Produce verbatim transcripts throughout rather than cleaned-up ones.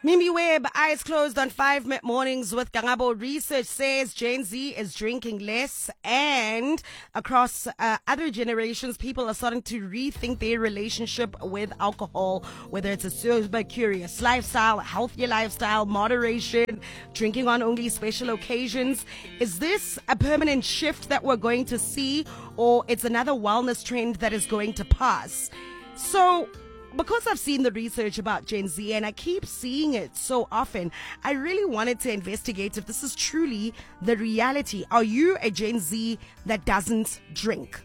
Mimi Webb, eyes closed on five Met Mornings with Gangabo. Research says Gen Z is drinking less, and across uh, other generations, people are starting to rethink their relationship with alcohol, whether it's a sober, curious lifestyle, a healthier lifestyle, moderation, drinking on only special occasions. Is this a permanent shift that we're going to see, or it's another wellness trend that is going to pass? So, because I've seen the research about Gen Z and I keep seeing it so often, I really wanted to investigate if this is truly the reality. Are you a Gen Z that doesn't drink?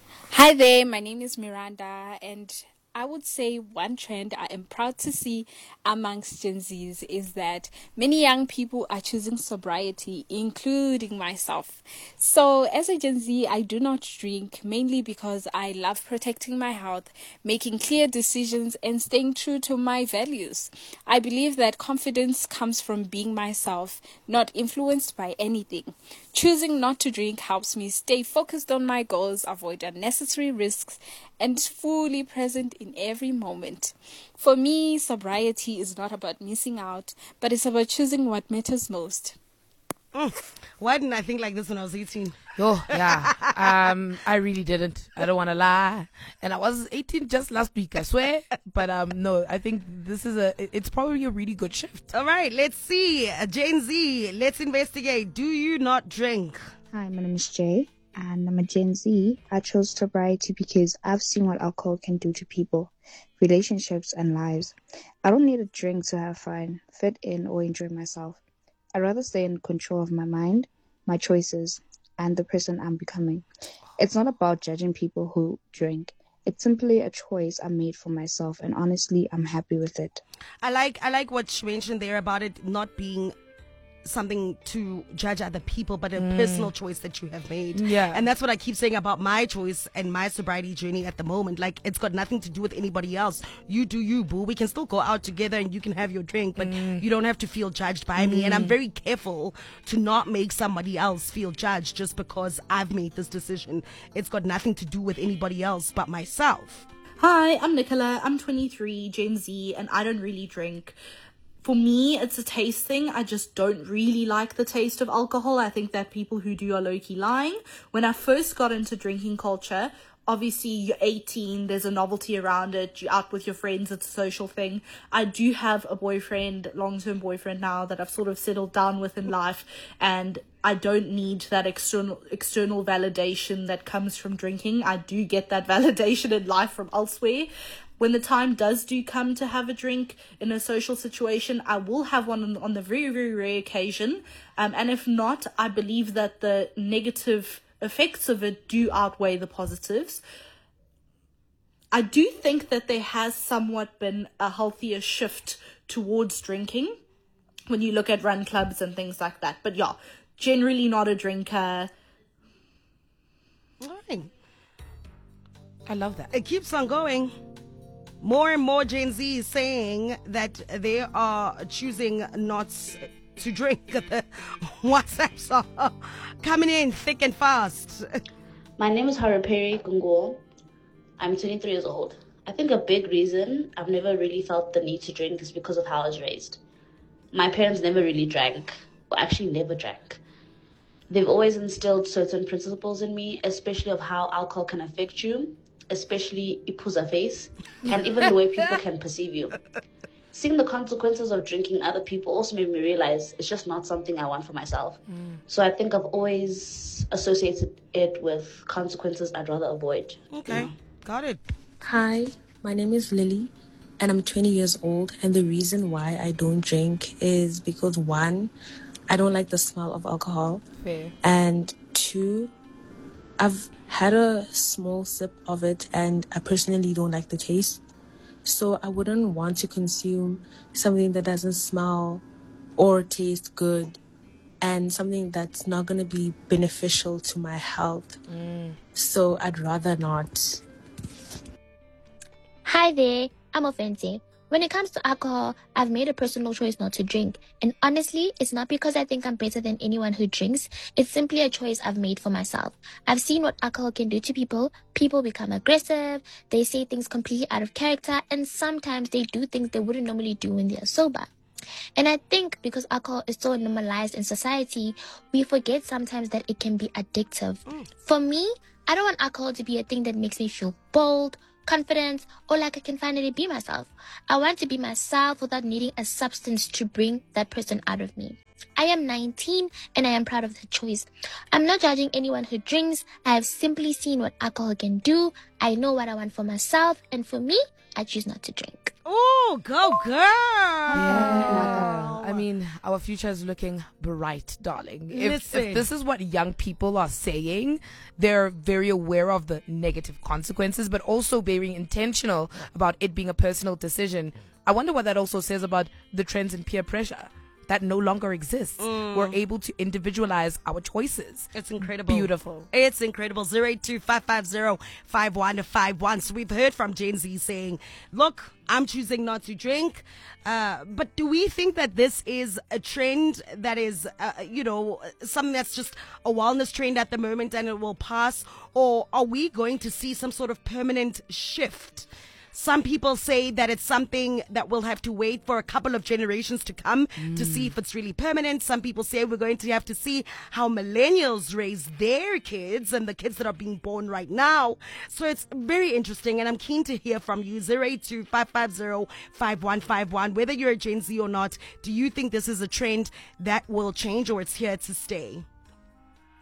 Hi there, my name is Miranda, and I would say one trend I am proud to see amongst Gen Zs is that many young people are choosing sobriety, including myself. So as a Gen Z, I do not drink, mainly because I love protecting my health, making clear decisions, and staying true to my values. I believe that confidence comes from being myself, not influenced by anything. Choosing not to drink helps me stay focused on my goals, avoid unnecessary risks, and fully present in every moment. For me, sobriety is not about missing out, but it's about choosing what matters most. Mm. Why didn't I think like this when I was eighteen? Oh, yeah. um, I really didn't. I don't want to lie. And I was eighteen just last week, I swear. But um, no, I think this is a, it's probably a really good shift. All right, let's see. Gen Z, let's investigate. Do you not drink? Hi, my name is Jay, and I'm a Gen Z. I chose sobriety because I've seen what alcohol can do to people, relationships, and lives. I don't need a drink to have fun, fit in, or enjoy myself. I'd rather stay in control of my mind, my choices, and the person I'm becoming. It's not about judging people who drink. It's simply a choice I made for myself, and honestly, I'm happy with it. I like I like what she mentioned there about it not being something to judge other people, but a mm. personal choice that you have made. Yeah. And that's what I keep saying about my choice and my sobriety journey at the moment. Like, it's got nothing to do with anybody else. You do you, boo. We can still go out together and you can have your drink, but mm. you don't have to feel judged by mm. me. And I'm very careful to not make somebody else feel judged just because I've made this decision. It's got nothing to do with anybody else but myself. Hi, I'm Nicola. I'm twenty-three, Gen Z, and I don't really drink. For me, it's a taste thing. I just don't really like the taste of alcohol. I think that people who do are low-key lying. When I first got into drinking culture, obviously you're eighteen, there's a novelty around it, you're out with your friends, it's a social thing. I do have a boyfriend, long-term boyfriend now, that I've sort of settled down with in life, and I don't need that external external validation that comes from drinking. I do get that validation in life from elsewhere. When the time does do come to have a drink in a social situation, I will have one on, on the very, very rare occasion. Um, and if not, I believe that the negative effects of it do outweigh the positives. I do think that there has somewhat been a healthier shift towards drinking when you look at run clubs and things like that. But yeah, generally not a drinker. Right. I love that. It keeps on going. More and more Gen Z is saying that they are choosing not to drink. The WhatsApps are coming in thick and fast. My name is Haraperi Gungo. I'm twenty-three years old. I think a big reason I've never really felt the need to drink is because of how I was raised. My parents never really drank, or actually never drank. They've always instilled certain principles in me, especially of how alcohol can affect you, especially ipuza face, and even the way people can perceive you. Seeing the consequences of drinking other people also made me realize it's just not something I want for myself. Mm. So I think I've always associated it with consequences I'd rather avoid. Okay, you know? Got it. Hi, my name is Lily, and I'm twenty years old, and the reason why I don't drink is because, one, I don't like the smell of alcohol. Fair. And two, I've had a small sip of it and I personally don't like the taste. So I wouldn't want to consume something that doesn't smell or taste good and something that's not going to be beneficial to my health. Mm. So I'd rather not. Hi there, I'm Offensive. When it comes to alcohol, I've made a personal choice not to drink. And honestly, it's not because I think I'm better than anyone who drinks. It's simply a choice I've made for myself. I've seen what alcohol can do to people. People become aggressive, they say things completely out of character, and sometimes they do things they wouldn't normally do when they're sober. And I think because alcohol is so normalized in society, we forget sometimes that it can be addictive. Mm. For me, I don't want alcohol to be a thing that makes me feel bold, confident, or like I can finally be myself. I want to be myself without needing a substance to bring that person out of me. I am nineteen and I am proud of the choice. I'm not judging anyone who drinks. I have simply seen what alcohol can do. I know what I want for myself, and for me, I choose not to drink. Oh, go girl! Yeah. I mean, our future is looking bright, darling. If, if this is what young people are saying, they're very aware of the negative consequences, but also very intentional about it being a personal decision. I wonder what that also says about the trends in peer pressure. That no longer exists. Mm. We're able to individualize our choices. It's incredible. Beautiful. It's incredible. zero eight two five five zero five one five one. So we've heard from Gen Z saying, look, I'm choosing not to drink. Uh, but do we think that this is a trend that is, uh, you know, something that's just a wellness trend at the moment and it will pass? Or are we going to see some sort of permanent shift? Some people say that it's something that we'll have to wait for a couple of generations to come mm. to see if it's really permanent. Some people say we're going to have to see how millennials raise their kids and the kids that are being born right now. So it's very interesting, and I'm keen to hear from you. zero eight two five five zero five one five one. Whether you're a Gen Z or not, do you think this is a trend that will change or it's here to stay?